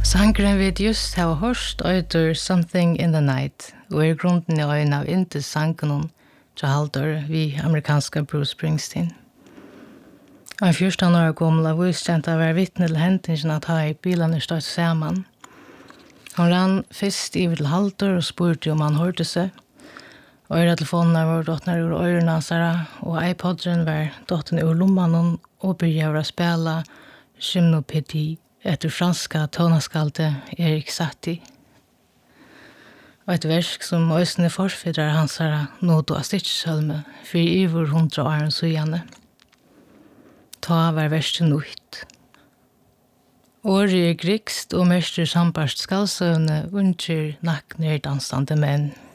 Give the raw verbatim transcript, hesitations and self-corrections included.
Sangren vi just har hørt øyder Something in the Night, og er grunden i øynene av Intes sangen til Halldor vi amerikanske Bruce Springsteen. Og en fjorten år gammel av uskjent av hver vittne til hentingen at ha i bilene stått sammen. Han rann først i til Halldor og spurte om han hørte seg. Øyretelefonene var dottene ur øyrene og iPodren var dottene ur lommene og begynte å spille Gymnopédie etter franska tonaskalte Erik Satie. Og et versk som øsne forfidrar hans her nådde av Stitchsølme for iver hundra åren søgjane. Ta var verste nøyt. Året er grikst og mester sambarst skalsøvne unnskjer nakner dansande menn.